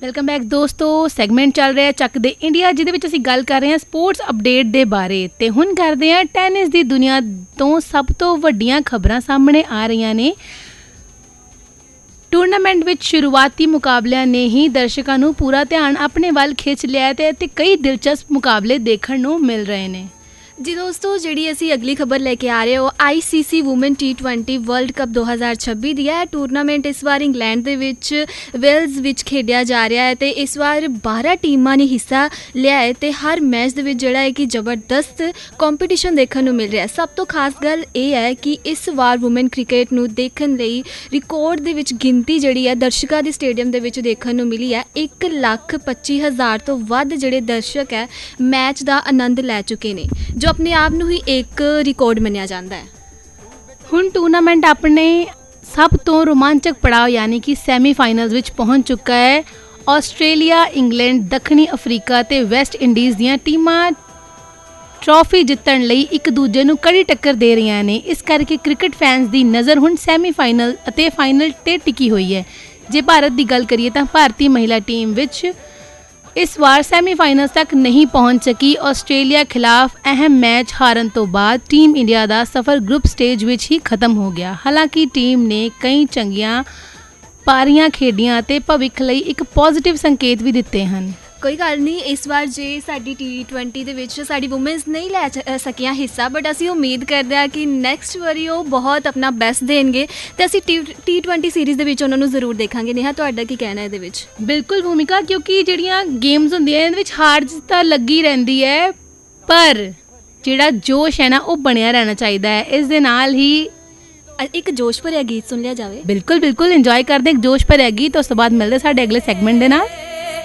Welcome back ਦੋਸਤੋ। Segment ਚੱਲ ਰਿਹਾ ਚੱਕ ਦੇ ਇੰਡੀਆ, ਜਿਹਦੇ ਵਿੱਚ ਅਸੀਂ ਗੱਲ ਕਰ ਰਹੇ ਹਾਂ ਸਪੋਰਟਸ ਅਪਡੇਟ ਦੇ ਬਾਰੇ। ਤੇ ਹੁਣ ਕਰਦੇ ਹਾਂ ਟੈਨਿਸ ਦੀ ਦੁਨੀਆ ਤੋਂ ਸਭ ਤੋਂ ਵੱਡੀਆਂ ਖਬਰਾਂ ਸਾਹਮਣੇ ਆ ਰਹੀਆਂ ਨੇ। ਟੂਰਨਾਮੈਂਟ ਵਿੱਚ ਸ਼ੁਰੂਆਤੀ ਮੁਕਾਬਲਿਆਂ ਨੇ ਹੀ ਦਰਸ਼ਕਾਂ ਨੂੰ ਪੂਰਾ ਧਿਆਨ ਆਪਣੇ ਵੱਲ ਖਿੱਚ ਲਿਆ ਤੇ ਕਈ ਦਿਲਚਸਪ ਮੁਕਾਬਲੇ ਦੇਖਣ ਨੂੰ ਮਿਲ ਰਹੇ ਨੇ। ਜੀ ਦੋਸਤੋ, ਜਿਹੜੀ ਅਸੀਂ ਅਗਲੀ ਖਬਰ ਲੈ ਕੇ ਆ ਰਹੇ ਹੋ ICC woman T20 world cup 2026 ਦੀ ਹੈ। ਟੂਰਨਾਮੈਂਟ ਇਸ ਵਾਰ ਇੰਗਲੈਂਡ ਦੇ ਵਿੱਚ ਵੇਲਜ਼ ਵਿੱਚ ਖੇਡਿਆ ਜਾ ਰਿਹਾ ਹੈ ਤੇ ਇਸ ਵਾਰ 12 ਟੀਮਾਂ ਨੇ ਹਿੱਸਾ ਲਿਆ ਹੈ ਤੇ ਹਰ ਮੈਚ ਦੇ ਵਿੱਚ ਜਿਹੜਾ ਹੈ ਕਿ ਜ਼ਬਰਦਸਤ ਕੰਪੀਟੀਸ਼ਨ ਦੇਖਣ ਨੂੰ ਮਿਲ ਰਿਹਾ ਹੈ। ਸਭ ਤੋਂ ਖਾਸ ਗੱਲ ਇਹ ਹੈ ਕਿ ਇਸ ਵਾਰ ਵੂਮਨ ਕ੍ਰਿਕਟ ਨੂੰ ਦੇਖਣ ਲਈ ਰਿਕਾਰਡ ਦੇ ਵਿੱਚ ਗਿਣਤੀ ਜਿਹੜੀ ਹੈ ਦਰਸ਼ਕਾਂ ਦੇ ਸਟੇਡੀਅਮ ਦੇ ਵਿੱਚ ਦੇਖਣ ਨੂੰ ਮਿਲੀ ਹੈ। 1,25,000 ਤੋਂ ਵੱਧ ਜਿਹੜੇ ਦਰਸ਼ਕ ਹੈ ਮੈਚ ਦਾ ਆਨੰਦ ਲੈ ਚੁੱਕੇ ਨੇ, ਜੋ ਆਪਣੇ ਆਪ ਨੂੰ ਹੀ ਇੱਕ ਰਿਕਾਰਡ ਮੰਨਿਆ ਜਾਂਦਾ ਹੈ। ਹੁਣ ਟੂਰਨਾਮੈਂਟ ਆਪਣੇ ਸਭ ਤੋਂ ਰੋਮਾਂਚਕ ਪੜਾਅ ਯਾਨੀ ਕਿ ਸੈਮੀਫਾਈਨਲਸ ਵਿੱਚ ਪਹੁੰਚ ਚੁੱਕਾ ਹੈ। ਆਸਟ੍ਰੇਲੀਆ, ਇੰਗਲੈਂਡ, ਦੱਖਣੀ ਅਫਰੀਕਾ ਤੇ ਵੈਸਟ ਇੰਡੀਜ਼ ਦੀਆਂ ਟੀਮਾਂ ਟਰੋਫੀ ਜਿੱਤਣ ਲਈ ਇੱਕ ਦੂਜੇ ਨੂੰ ਕੜੀ ਟੱਕਰ ਦੇ ਰਹੀਆਂ ਨੇ। ਇਸ ਕਰਕੇ ਕ੍ਰਿਕਟ ਫੈਨਸ ਦੀ ਨਜ਼ਰ ਹੁਣ ਸੈਮੀਫਾਈਨਲ ਅਤੇ ਫਾਈਨਲ ਤੇ ਟਿਕੀ ਹੋਈ ਹੈ। ਜੇ ਭਾਰਤ ਦੀ ਗੱਲ ਕਰੀਏ ਤਾਂ ਭਾਰਤੀ ਮਹਿਲਾ ਟੀਮ ਵਿੱਚ ਇਸ ਵਾਰ ਸੈਮੀਫਾਈਨਲਸ ਤੱਕ ਨਹੀਂ ਪਹੁੰਚ ਸਕੀ। ਆਸਟ੍ਰੇਲੀਆ ਖਿਲਾਫ ਅਹਿਮ ਮੈਚ ਹਾਰਨ ਤੋਂ ਬਾਅਦ ਟੀਮ ਇੰਡੀਆ ਦਾ ਸਫ਼ਰ ਗਰੁੱਪ ਸਟੇਜ ਵਿੱਚ ਹੀ ਖਤਮ ਹੋ ਗਿਆ। ਹਾਲਾਂਕਿ ਟੀਮ ਨੇ ਕਈ ਚੰਗੀਆਂ ਪਾਰੀਆਂ ਖੇਡੀਆਂ ਅਤੇ ਭਵਿੱਖ ਲਈ ਇੱਕ ਪੋਜ਼ਿਟਿਵ ਸੰਕੇਤ ਵੀ ਦਿੱਤੇ ਹਨ। ਕੋਈ ਗੱਲ ਨਹੀਂ, ਇਸ ਵਾਰ ਜੇ ਸਾਡੀ T20 ਦੇ ਵਿੱਚ ਸਾਡੀ ਵੂਮਨਸ ਨਹੀਂ ਲੈ ਸਕੀਆਂ ਹਿੱਸਾ, ਬਟ ਅਸੀਂ ਉਮੀਦ ਕਰਦੇ ਹਾਂ ਕਿ ਨੈਕਸਟ ਵਾਰੀ ਉਹ ਬਹੁਤ ਆਪਣਾ ਬੈਸਟ ਦੇਣਗੇ ਤੇ ਅਸੀਂ T20 ਸੀਰੀਜ਼ ਦੇ ਵਿੱਚ ਉਹਨਾਂ ਨੂੰ ਜ਼ਰੂਰ ਦੇਖਾਂਗੇ। ਨੇਹਾ, ਤੁਹਾਡਾ ਕੀ ਕਹਿਣਾ ਇਹਦੇ ਵਿੱਚ? ਬਿਲਕੁਲ ਭੂਮਿਕਾ, ਕਿਉਂਕਿ ਜਿਹੜੀਆਂ ਗੇਮਸ ਹੁੰਦੀਆਂ ਇਹਦੇ ਵਿੱਚ ਹਾਰ ਜਿੱਤ ਤਾਂ ਲੱਗੀ ਰਹਿੰਦੀ ਹੈ, ਪਰ ਜਿਹੜਾ ਜੋਸ਼ ਹੈ ਨਾ ਉਹ ਬਣਿਆ ਰਹਿਣਾ ਚਾਹੀਦਾ ਹੈ। ਇਸ ਦੇ ਨਾਲ ਹੀ ਇੱਕ ਜੋਸ਼ ਭਰਿਆ ਗੀਤ ਸੁਣ ਲਿਆ ਜਾਵੇ। ਬਿਲਕੁਲ ਬਿਲਕੁਲ, ਇੰਜੋਏ ਕਰਦੇ ਇੱਕ ਜੋਸ਼ ਭਰਿਆ ਗੀਤ। ਉਸ ਤੋਂ ਬਾਅਦ ਮਿਲਦੇ ਸਾਡੇ ਅਗਲੇ ਸੈਗਮੈਂਟ ਦੇ ਨਾਲ।